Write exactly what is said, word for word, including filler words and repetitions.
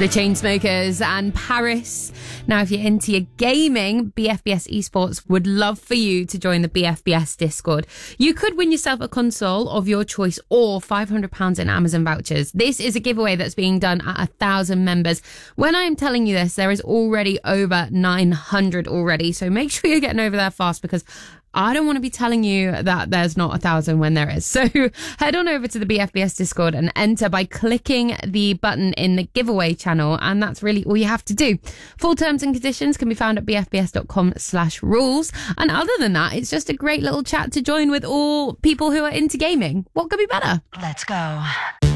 The Chainsmokers and Paris. Now, if you're into your gaming, B F B S Esports would love for you to join the B F B S Discord. You could win yourself a console of your choice or five hundred pounds in Amazon vouchers. This is a giveaway that's being done at a thousand members. When I'm telling you this, there is already over nine hundred already. So make sure you're getting over there fast, because I don't want to be telling you that there's not a thousand when there is. So head on over to the B F B S Discord and enter by clicking the button in the giveaway channel. And that's really all you have to do. Full terms and conditions can be found at bfbs.com slash rules. And other than that, it's just a great little chat to join with all people who are into gaming. What could be better? Let's go.